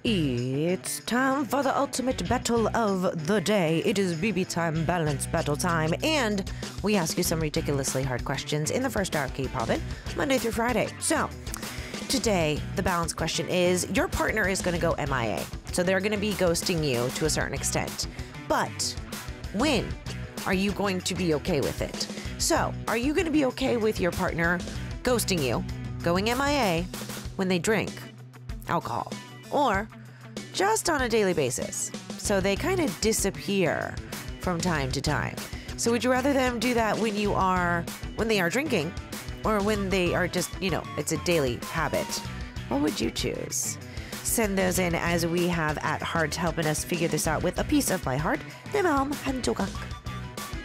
It's time for the ultimate battle of the day. It is BB time, balance battle time, and we ask you some ridiculously hard questions in the first hour of K-pop, Monday through Friday. So, today, the balance question is, your partner is going to go MIA. So they're going to be ghosting you to a certain extent. But when are you going to be okay with it? So, are you going to be okay with your partner ghosting you, going MIA, when they drink alcohol? Or just on a daily basis, so they kind of disappear from time to time. So would you rather them do that when they are drinking, or when they are just, it's a daily habit? What would you choose? Send those in, as we have at Heart helping us figure this out with a piece of my heart. 내 마음 한 조각.